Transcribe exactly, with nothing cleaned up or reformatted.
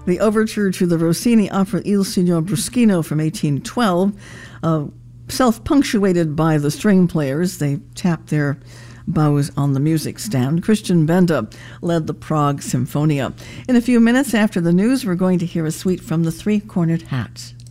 The overture to the Rossini opera Il Signor Bruschino from eighteen twelve, uh, self-punctuated by the string players. They tapped their bows on the music stand. Christian Benda led the Prague Symphonia. In a few minutes after the news, we're going to hear a suite from the Three-Cornered Hat.